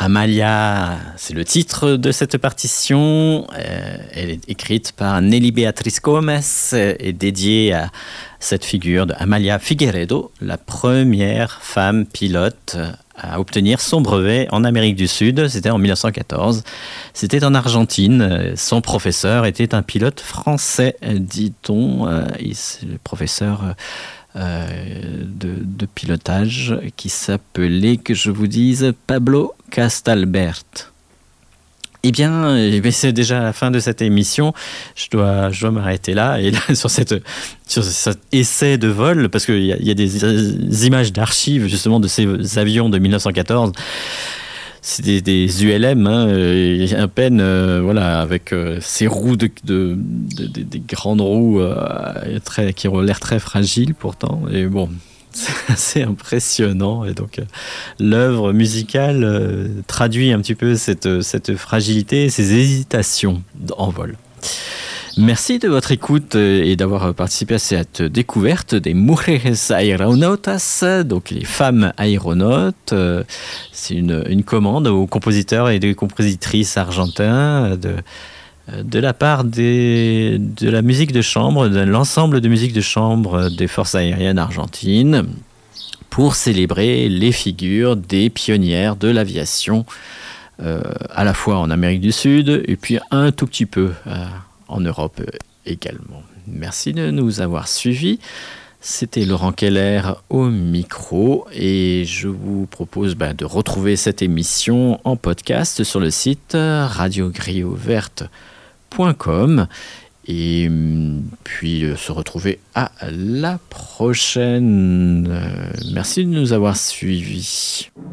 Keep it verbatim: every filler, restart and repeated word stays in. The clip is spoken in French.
Amalia, c'est le titre de cette partition. Euh, elle est écrite par Nelly Beatriz Gomez et dédiée à cette figure de Amalia Figueiredo, la première femme pilote à obtenir son brevet en Amérique du Sud. C'était en mille neuf cent quatorze. C'était en Argentine. Son professeur était un pilote français, dit-on. Euh, le professeur... Euh, Euh, de, de pilotage qui s'appelait, que je vous dise, Pablo Castalbert. Eh bien, eh bien, c'est déjà la fin de cette émission. Je dois, je dois m'arrêter là. Et là, sur, cette, sur cet essai de vol, parce qu'il y a, il y a des, des images d'archives, justement, de ces avions de mille neuf cent quatorze. C'est des, des U L M, hein, à peine, euh, voilà, avec euh, ces roues, de, de, de, de, des grandes roues euh, très, qui ont l'air très fragiles pourtant. Et bon, c'est assez impressionnant. Et donc, euh, l'œuvre musicale euh, traduit un petit peu cette, cette fragilité, ces hésitations en vol. Merci de votre écoute et d'avoir participé à cette découverte des Mujeres Aeronautas, donc les femmes aéronautes. C'est une, une commande aux compositeurs et des compositrices argentins de, de la part des, de la musique de chambre, de l'ensemble de musique de chambre des forces aériennes argentines, pour célébrer les figures des pionnières de l'aviation, euh, à la fois en Amérique du Sud et puis un tout petit peu euh, en Europe également. Merci de nous avoir suivis. C'était Laurent Keller au micro et je vous propose bah, de retrouver cette émission en podcast sur le site radio grille verte point com et puis euh, se retrouver à la prochaine. Euh, merci de nous avoir suivis.